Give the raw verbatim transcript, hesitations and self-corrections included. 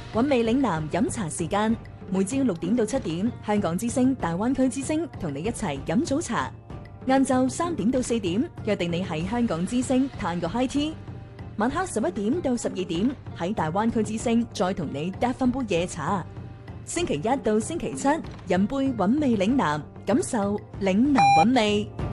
韻味嶺南飲茶時間，每朝六點到七點，香港之聲、大灣區之聲同你一齊飲早茶。晏晝三點到四點，約定你喺香港之聲嘆個 high tea。晚黑十一點到十二點，喺大灣區之聲再同你嗒翻杯夜茶。星期一到星期七，飲杯韻味嶺南，感受嶺南韻味。